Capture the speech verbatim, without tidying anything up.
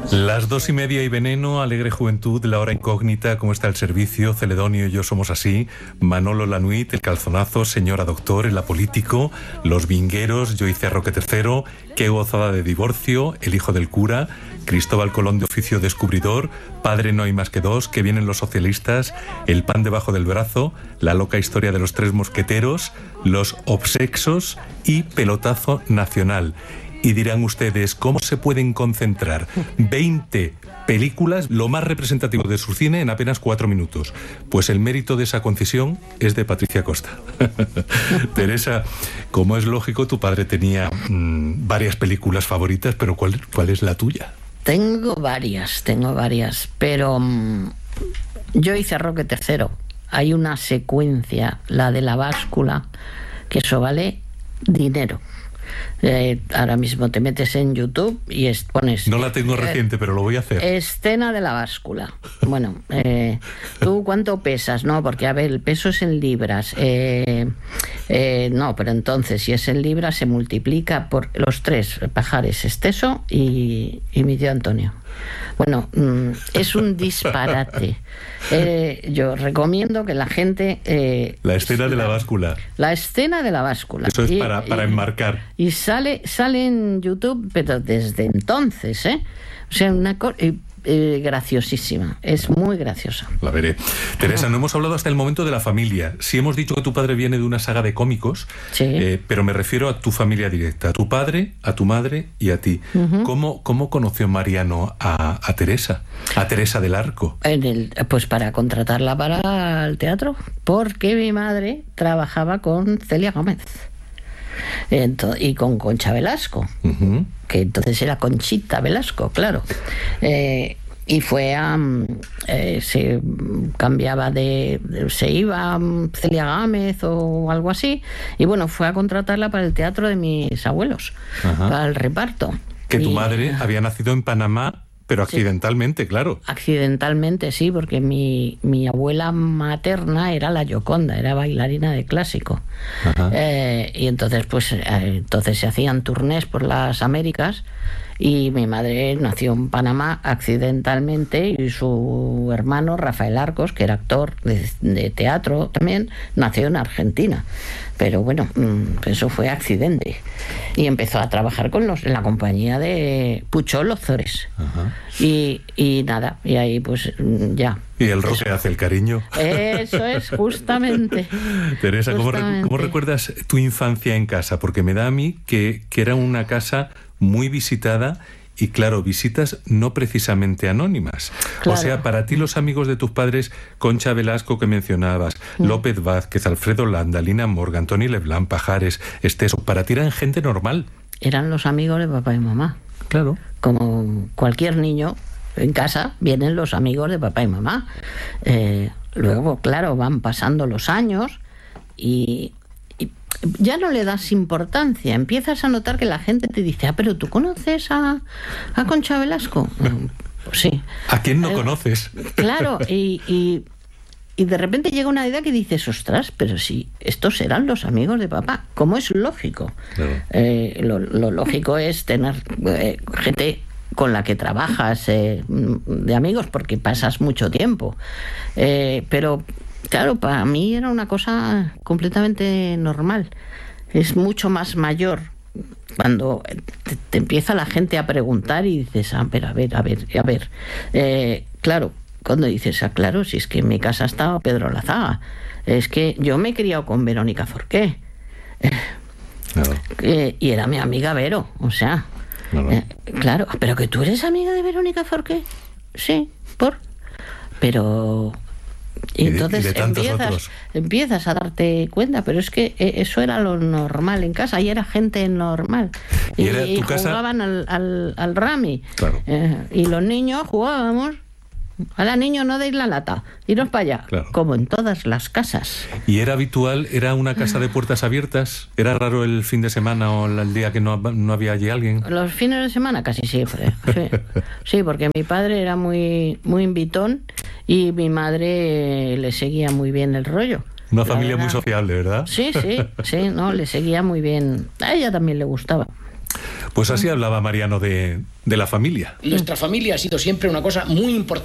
Las dos y media y veneno, alegre juventud, la hora incógnita, ¿cómo está el servicio? Celedonio y yo somos así, Manolo Lanuit, el calzonazo, señora doctor, el apolítico, los vingueros, yo hice Roque tercero, qué gozada de divorcio, el hijo del cura, Cristóbal Colón de oficio descubridor, padre no hay más que dos, que vienen los socialistas, el pan debajo del brazo, la loca historia de los tres mosqueteros, los obsexos y pelotazo nacional. Y dirán ustedes, ¿cómo se pueden concentrar veinte películas, lo más representativo de su cine, en apenas cuatro minutos? Pues el mérito de esa concisión es de Patricia Costa. Teresa, como es lógico, tu padre tenía mmm, varias películas favoritas, pero ¿cuál, cuál es la tuya? Tengo varias, tengo varias, pero um, yo hice Roque tercero. Hay una secuencia, la de la báscula, que eso vale dinero. Eh, ahora mismo te metes en YouTube y es, pones... No la tengo eh, reciente, pero lo voy a hacer. Escena de la báscula. Bueno, eh, ¿tú cuánto pesas? No, porque a ver, el peso es en libras. Eh, eh, no, pero entonces, si es en libras, se multiplica por los tres pajares, Esteso y, y mi tío Antonio. Bueno, mm, es un disparate. Eh, yo recomiendo que la gente... Eh, la escena de la báscula. La escena de la báscula. Eso es y, para, para y, enmarcar. Y sale, sale en YouTube, pero desde entonces, ¿eh? O sea, una cosa... Eh, Eh, graciosísima, es muy graciosa. La veré. Teresa, no hemos hablado hasta el momento de la familia. Sí hemos dicho que tu padre viene de una saga de cómicos, sí. eh, pero me refiero a tu familia directa, a tu padre, a tu madre y a ti. Uh-huh. ¿Cómo, cómo conoció Mariano a, a Teresa? A Teresa del Arco. En el, pues para contratarla para el teatro, porque mi madre trabajaba con Celia Gómez. Entonces, y con Concha Velasco, uh-huh. que entonces era Conchita Velasco, claro. Eh, y fue a... Eh, se cambiaba de... Se iba a Celia Gámez o algo así, y bueno, fue a contratarla para el teatro de mis abuelos, uh-huh. para el reparto. Que tu y, madre había nacido en Panamá, pero accidentalmente, sí, claro. Accidentalmente, sí, porque mi, mi abuela materna era la Gioconda, era bailarina de clásico. Eh, y entonces, pues, eh, entonces se hacían turnés por las Américas y mi madre nació en Panamá accidentalmente y su hermano Rafael Arcos, que era actor de, de teatro también, nació en Argentina. Pero bueno, eso fue accidente. Y empezó a trabajar con los en la compañía de Puchol Ozores. Ajá. Y, y nada, y ahí pues ya. Y el Roque hace el cariño. Eso es, justamente. Teresa, justamente. ¿cómo, ¿cómo recuerdas tu infancia en casa? Porque me da a mí que, que era una casa muy visitada. Y claro, visitas no precisamente anónimas. Claro. O sea, para ti los amigos de tus padres, Concha Velasco que mencionabas, mm. López Vázquez, Alfredo Landa, Lina Morgan, Tony Leblanc, Pajares, Esteso, para ti eran gente normal. Eran los amigos de papá y mamá. Claro. Como cualquier niño en casa, vienen los amigos de papá y mamá. Eh, luego, claro, van pasando los años y... ya no le das importancia, empiezas a notar que la gente te dice, ah, pero ¿tú conoces a, a Concha Velasco? Pues sí. ¿A quién no eh, conoces? Claro, y, y, y de repente llega una idea que dices, ostras, pero si estos eran los amigos de papá, como es lógico. Claro. Eh, lo, lo lógico es tener eh, gente con la que trabajas eh, de amigos, porque pasas mucho tiempo. Eh, pero... Claro, para mí era una cosa completamente normal. Es mucho más mayor cuando te, te empieza la gente a preguntar y dices, ah, pero a ver, a ver, a ver. Eh, claro, cuando dices, ah, claro, si es que en mi casa estaba Pedro Lazaga. Es que yo me he criado con Verónica Forqué. Eh, claro. eh, y era mi amiga Vero, o sea. Claro. Eh, claro, pero que tú eres amiga de Verónica Forqué. Sí, por. Pero... Y entonces y de, y de empiezas, empiezas a darte cuenta, pero es que eso era lo normal en casa, y era gente normal. Y, y, y jugaban casa... al, al, al rami. Claro. Eh, y los niños jugábamos. Ahora, niños, no deis la lata, iros para allá, claro. Como en todas las casas. ¿Y era habitual, era una casa de puertas abiertas? ¿Era raro el fin de semana o el día que no, no había allí alguien? Los fines de semana casi siempre, sí. Sí, porque mi padre era muy, muy invitón y mi madre le seguía muy bien el rollo. Una familia muy sociable, ¿verdad? Sí, sí, sí, no, le seguía muy bien. A ella también le gustaba. Pues así hablaba Mariano de, de la familia. Nuestra familia ha sido siempre una cosa muy importante.